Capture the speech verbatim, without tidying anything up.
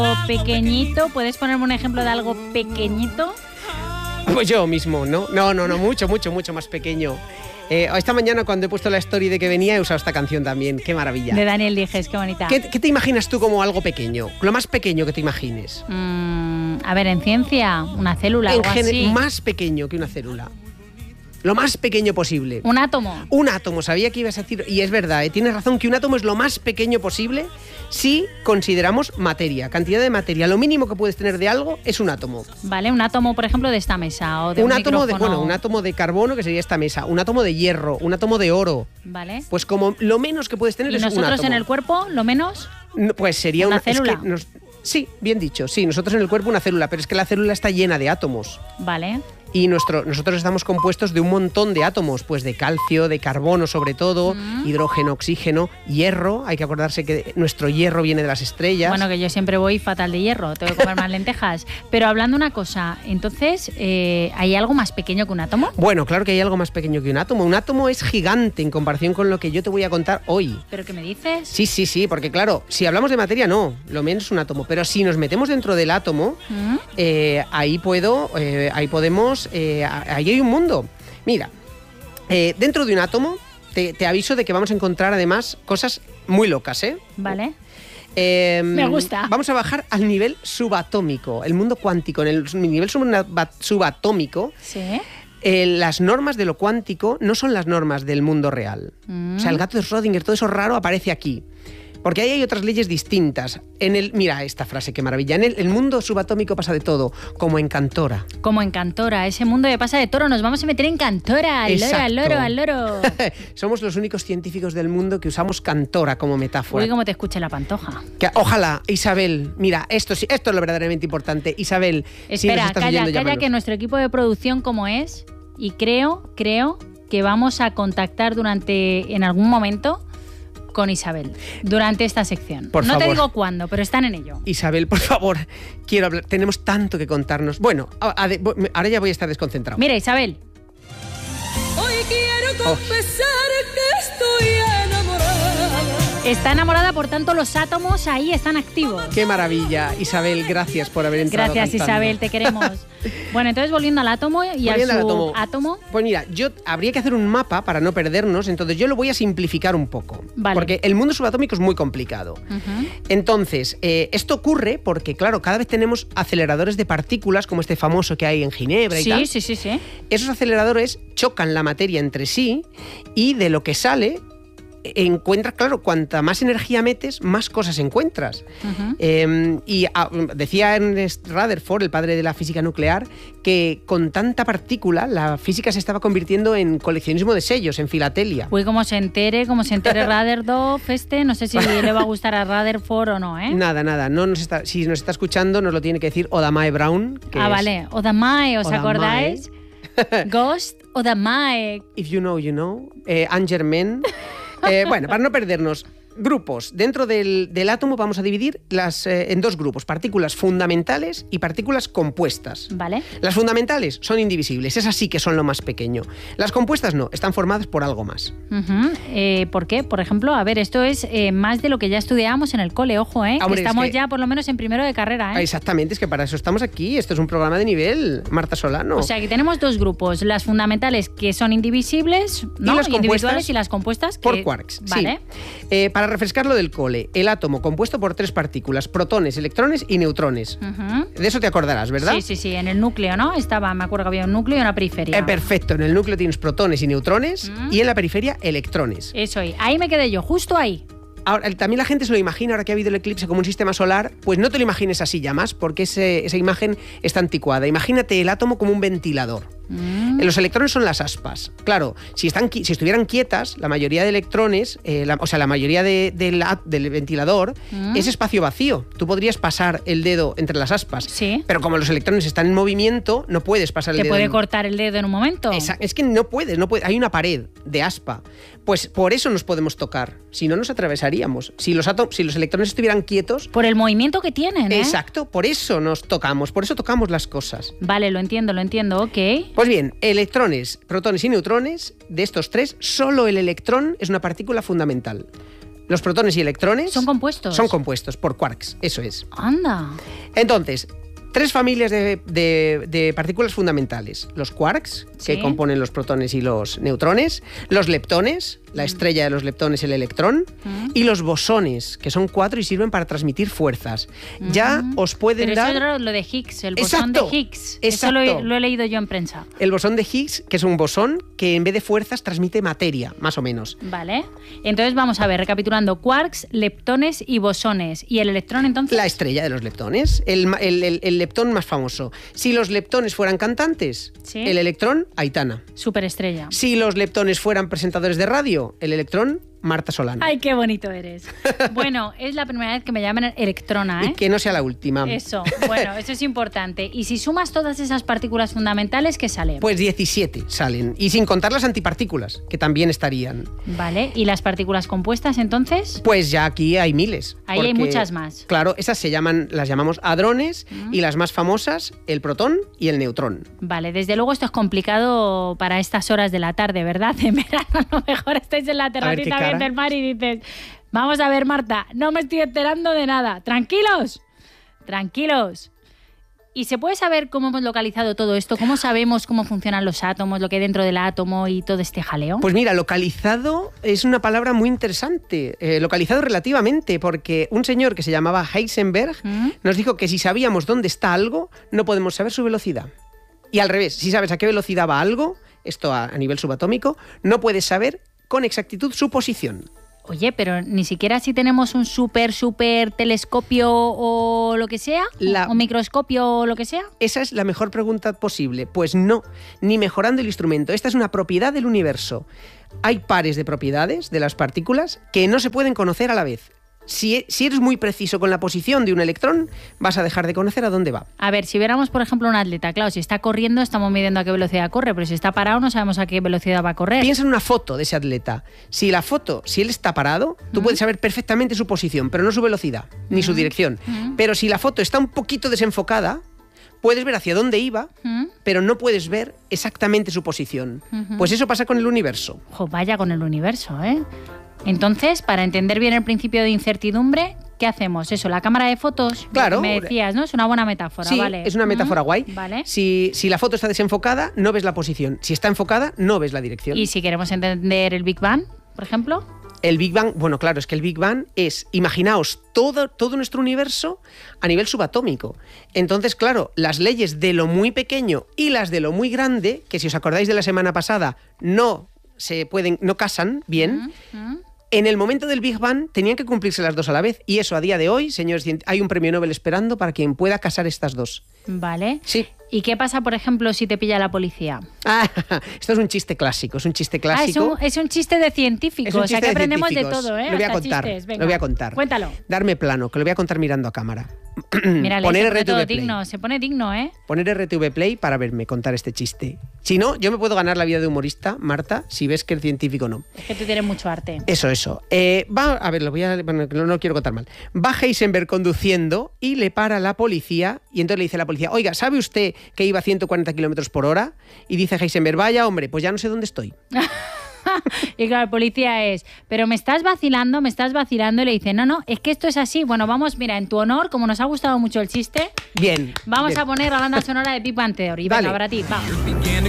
pequeñito, ¿puedes ponerme un ejemplo de algo pequeñito? Pues yo mismo, ¿no? No, no, no, mucho, mucho, mucho más pequeño. Eh, esta mañana cuando he puesto la story de que venía he usado esta canción también. ¡Qué maravilla! De Daniel Dijes, qué bonita. ¿Qué, qué te imaginas tú como algo pequeño? Lo más pequeño que te imagines. Mm, a ver, en ciencia, una célula, en algo así. Más pequeño que una célula. Lo más pequeño posible. Un átomo. Un átomo, sabía que ibas a decir, y es verdad, ¿eh? Tienes razón que un átomo es lo más pequeño posible si consideramos materia, cantidad de materia. Lo mínimo que puedes tener de algo es un átomo. Vale, un átomo, por ejemplo, de esta mesa o de un, un átomo micrófono. de, bueno, un átomo de carbono, que sería esta mesa, un átomo de hierro, un átomo de oro. Vale. Pues como lo menos que puedes tener ¿Y es un átomo. ¿Y nosotros en el cuerpo, lo menos? No, pues sería una, una célula. Es que nos, sí, bien dicho, sí, nosotros en el cuerpo una célula, pero es que la célula está llena de átomos. Vale. Y nuestro, nosotros estamos compuestos de un montón de átomos, pues de calcio, de carbono sobre todo, mm. hidrógeno, oxígeno, hierro. Hay que acordarse que nuestro hierro viene de las estrellas. Bueno, que yo siempre voy fatal de hierro, tengo que comer más lentejas. Pero hablando una cosa, entonces, eh, ¿hay algo más pequeño que un átomo? Bueno, claro que hay algo más pequeño que un átomo. Un átomo es gigante en comparación con lo que yo te voy a contar hoy. ¿Pero qué me dices? Sí, sí, sí, porque claro, si hablamos de materia, no, lo menos es un átomo. Pero si nos metemos dentro del átomo, ¿Mm? eh, ahí puedo, eh, ahí podemos... Eh, ahí hay un mundo. Mira, eh, dentro de un átomo, te, te aviso de que vamos a encontrar además cosas muy locas, ¿eh? Vale. Eh, Me gusta. Vamos a bajar al nivel subatómico, el mundo cuántico. En el nivel subatómico, ¿sí? eh, las normas de lo cuántico no son las normas del mundo real. Mm. O sea, el gato de Schrödinger, todo eso raro aparece aquí. Porque ahí hay otras leyes distintas. En el, mira esta frase, qué maravilla. En el, el mundo subatómico pasa de todo, como en Cantora. Como en Cantora, ese mundo de pasa de toro. Nos vamos a meter en Cantora, al loro, al loro, al loro. Somos los únicos científicos del mundo que usamos Cantora como metáfora. Uy, cómo te escuche la pantoja. Que, ojalá, Isabel, mira, esto, esto es lo verdaderamente importante. Isabel, espera, si nos estás calla, oyendo, calla, que nuestro equipo de producción como es, y creo, creo que vamos a contactar durante, en algún momento... con Isabel, durante esta sección. Por no favor. te digo cuándo, pero están en ello. Isabel, por favor, quiero hablar. Tenemos tanto que contarnos. Bueno, ahora ya voy a estar desconcentrado. Mira, Isabel. Hoy quiero confesar oh. que estoy enamorada. Está enamorada, por tanto, los átomos ahí están activos. ¡Qué maravilla! Isabel, gracias por haber entrado Gracias, cantando. Isabel, te queremos. Bueno, entonces volviendo al átomo y volviendo al su átomo. Pues mira, yo habría que hacer un mapa para no perdernos, entonces yo lo voy a simplificar un poco. Vale. Porque el mundo subatómico es muy complicado. Uh-huh. Entonces, eh, esto ocurre porque, claro, cada vez tenemos aceleradores de partículas, como este famoso que hay en Ginebra y sí, tal. Sí, sí, sí. Esos aceleradores chocan la materia entre sí y de lo que sale... encuentras, claro, cuanta más energía metes, más cosas encuentras. Uh-huh. Eh, y a, decía Ernest Rutherford, el padre de la física nuclear, que con tanta partícula la física se estaba convirtiendo en coleccionismo de sellos, en filatelia. Uy, como se entere, como se entere Rutherford, este, no sé si le va a gustar a Rutherford o no, ¿eh? Nada, nada. No nos está, si nos está escuchando, nos lo tiene que decir Odamae Brown. Que ah, es vale. Odamae, ¿os Odamae. acordáis? Ghost, Odamae. If you know, you know. Eh, Angerman. Eh, bueno, para no perdernos, grupos. Dentro del, del átomo vamos a dividir las, eh, en dos grupos, partículas fundamentales y partículas compuestas. Vale. Las fundamentales son indivisibles, esas sí que son lo más pequeño. Las compuestas no, están formadas por algo más. Uh-huh. Eh, ¿Por qué? Por ejemplo, a ver, esto es eh, más de lo que ya estudiábamos en el cole, ojo, ¿eh? Hombre, que estamos es que, ya por lo menos en primero de carrera, ¿eh? Exactamente, es que para eso estamos aquí, esto es un programa de nivel, Marta Solano. O sea, que tenemos dos grupos, las fundamentales que son indivisibles, ¿no? Y las individuales y las compuestas que... por quarks, vale. Sí. Eh, para refrescarlo del cole, el átomo compuesto por tres partículas, protones, electrones y neutrones. Uh-huh. De eso te acordarás, ¿verdad? Sí, sí, sí, en el núcleo, ¿no? Estaba, me acuerdo que había un núcleo y una periferia. Eh, perfecto, en el núcleo tienes protones y neutrones uh-huh. y en la periferia electrones. Eso, ahí me quedé yo, justo ahí. Ahora, también la gente se lo imagina, ahora que ha habido el eclipse como un sistema solar, pues no te lo imagines así ya más, porque ese, esa imagen está anticuada. Imagínate el átomo como un ventilador. Mm. Los electrones son las aspas. Claro, si, están, si estuvieran quietas, la mayoría de electrones, eh, la, o sea, la mayoría de, de la, del ventilador mm. es espacio vacío. Tú podrías pasar el dedo entre las aspas, sí. pero como los electrones están en movimiento, no puedes pasar el ¿Te dedo. ¿Te puede en... cortar el dedo en un momento? Esa, es que no puedes, no puedes, hay una pared de aspa. Pues por eso nos podemos tocar, si no nos atravesaríamos. Si los, átomos, si los electrones estuvieran quietos... Por el movimiento que tienen, ¿eh? Exacto, por eso nos tocamos, por eso tocamos las cosas. Vale, lo entiendo, lo entiendo, ok. Pues bien, electrones, protones y neutrones, de estos tres, solo el electrón es una partícula fundamental. Los protones y electrones... ¿Son compuestos? Son compuestos por quarks, eso es. Anda. Entonces, tres familias de, de, de partículas fundamentales. Los quarks, Sí. que componen los protones y los neutrones. Los leptones, la estrella de los leptones, el electrón. Mm. Y los bosones, que son cuatro y sirven para transmitir fuerzas. Ya Mm. os pueden Pero dar... eso era lo de Higgs, el bosón Exacto, de Higgs. Eso lo he, exacto. lo he leído yo en prensa. El bosón de Higgs, que es un bosón que en vez de fuerzas transmite materia, más o menos. Vale. Entonces vamos a ver, recapitulando, quarks, leptones y bosones. ¿Y el electrón entonces? La estrella de los leptones, el, ma- el- el- el leptón más famoso. Si los leptones fueran cantantes, Sí. el electrón, Aitana. Superestrella. Si los leptones fueran presentadores de radio, el electrón, Marta Solano. Ay, qué bonito eres. Bueno, es la primera vez que me llaman electrona, ¿eh? Y que no sea la última. Eso, bueno, eso es importante. Y si sumas todas esas partículas fundamentales, ¿qué sale? Pues diecisiete salen. Y sin contar las antipartículas, que también estarían. Vale, ¿y las partículas compuestas entonces? Pues ya aquí hay miles. Ahí hay porque, muchas más. Claro, esas se llaman, las llamamos hadrones, y las más famosas, el protón y el neutrón. Vale, desde luego esto es complicado para estas horas de la tarde, ¿verdad? En verano a lo mejor estáis en la ver, ¿qué terracita cara? viendo el mar y dices, vamos a ver, Marta, no me estoy enterando de nada. Tranquilos, tranquilos. ¿Y se puede saber cómo hemos localizado todo esto? ¿Cómo sabemos cómo funcionan los átomos, lo que hay dentro del átomo y todo este jaleo? Pues mira, localizado es una palabra muy interesante. Eh, localizado relativamente, porque un señor que se llamaba Heisenberg ¿Mm? nos dijo que si sabíamos dónde está algo, no podemos saber su velocidad. Y al revés, si sabes a qué velocidad va algo, esto a, a nivel subatómico, no puedes saber con exactitud su posición. Oye, pero ni siquiera si tenemos un súper, súper telescopio o lo que sea, La- o microscopio o lo que sea. Esa es la mejor pregunta posible. Pues no, ni mejorando el instrumento. Esta es una propiedad del universo. Hay pares de propiedades de las partículas que no se pueden conocer a la vez. Si, si eres muy preciso con la posición de un electrón, vas a dejar de conocer a dónde va. A ver, si viéramos, por ejemplo, un atleta, claro, si está corriendo estamos midiendo a qué velocidad corre, pero si está parado no sabemos a qué velocidad va a correr. Piensa en una foto de ese atleta. Si la foto, si él está parado, tú puedes saber perfectamente su posición, pero no su velocidad, ni su dirección. Pero si la foto está un poquito desenfocada, puedes ver hacia dónde iba, ¿Mm? pero no puedes ver exactamente su posición. Ujú. Pues eso pasa con el universo. Jo, vaya con el universo, ¿eh? Entonces, para entender bien el principio de incertidumbre, ¿qué hacemos? Eso, la cámara de fotos, lo Claro. que me decías, ¿no? Es una buena metáfora, Sí, ¿vale? es una metáfora Ujú, guay. Vale. Si, si la foto está desenfocada, no ves la posición. Si está enfocada, no ves la dirección. Y si queremos entender el Big Bang, por ejemplo, El Big Bang, bueno, claro, es que el Big Bang es, imaginaos, todo, todo nuestro universo a nivel subatómico. Entonces, claro, las leyes de lo muy pequeño y las de lo muy grande, que si os acordáis de la semana pasada, no se pueden, no casan bien. ¿Mm? En el momento del Big Bang tenían que cumplirse las dos a la vez. Y eso a día de hoy, señores, cien- hay un premio Nobel esperando para quien pueda casar estas dos. Vale. Sí. ¿Y qué pasa, por ejemplo, si te pilla la policía? Ah, esto es un chiste clásico, es un chiste Ah, es clásico. un, es un chiste de científicos. Es un o sea, chiste que de aprendemos de científicos. todo, ¿eh? Lo voy a Hasta contar, chistes. Venga, lo voy a contar. Cuéntalo. Darme plano, que lo voy a contar mirando a cámara. Mira, Poner se pone todo R T V Play. digno, se pone digno, ¿eh? Poner R T V Play para verme contar este chiste. Si no, yo me puedo ganar la vida de humorista, Marta, si ves que el científico no. Es que tú tienes mucho arte. Eso, eso. Eh, va, a ver, lo voy a, bueno, no, no quiero contar mal. Va Heisenberg conduciendo y le para la policía y entonces le dice a la policía, oiga, ¿sabe usted que iba a ciento cuarenta kilómetros por hora? Y dice Heisenberg, vaya hombre, pues ya no sé dónde estoy. Y claro, el policía es, pero me estás vacilando, me estás vacilando. Y le dice, no, no, es que esto es así. Bueno, vamos, mira, en tu honor, como nos ha gustado mucho el chiste, Bien. vamos bien. a poner la banda sonora de Big Bang Theory. Venga, Dale. para ti, va. began to